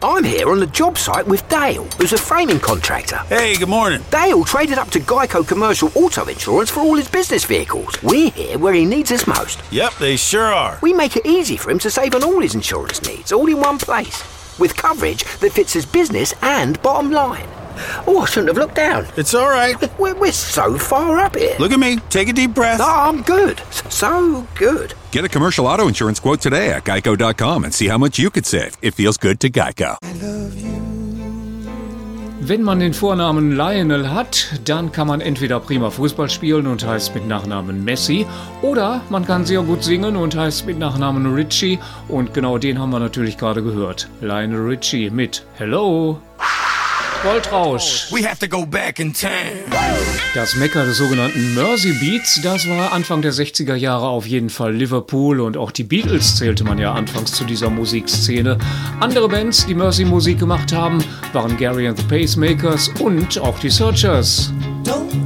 I'm here on the job site with Dale, who's a framing contractor. Hey, good morning. Dale traded up to Geico Commercial Auto Insurance for all his business vehicles. We're here where he needs us most. Yep, they sure are. We make it easy for him to save on all his insurance needs, all in one place, with coverage that fits his business and bottom line. Oh, I shouldn't have looked down. It's all right. We're so far up here. Look at me. Take a deep breath. Oh, I'm good. So good. Get a commercial auto insurance quote today at geico.com and see how much you could save. It feels good to Geico. Wenn man den Vornamen Lionel hat, dann kann man entweder prima Fußball spielen und heißt mit Nachnamen Messi, oder man kann sehr gut singen und heißt mit Nachnamen Richie, und genau den haben wir natürlich gerade gehört. Lionel Richie mit Hello. Goldrausch. We have to go back in time. Das Mekka des sogenannten Mersey Beats, das war Anfang der 60er Jahre auf jeden Fall Liverpool, und auch die Beatles zählte man ja anfangs zu dieser Musikszene. Andere Bands, die Mersey-Musik gemacht haben, waren Gary and the Pacemakers und auch die Searchers.